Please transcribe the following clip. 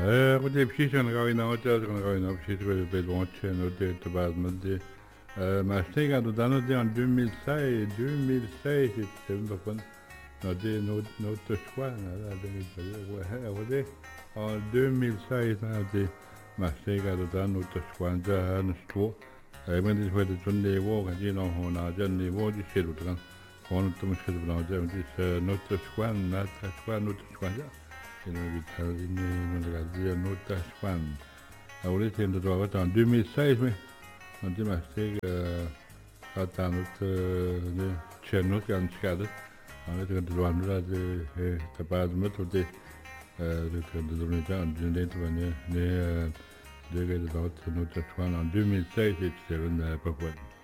Rodé pchis an garin an hotel an garin an pchis re bet wantchen o de te baz mat de. Ma steg an o dan de en 2016, 2016 et tem pa pon. No de no te chwan la de rodé en 2016 an de ma steg an o dan o te chwan ja an sto. Men dit wordt het de wo kan je nog gewoon aan de niveau die zit er dan gewoon te misschien van de is not te schwan not te schwan ja in de radio not te schwan alors het in de droit en 2016 mais on dit maar dat aan het de channel kan schaden aan het de droit de pas met de doen de wanneer de droit not te schwan en 2016 c'est une pas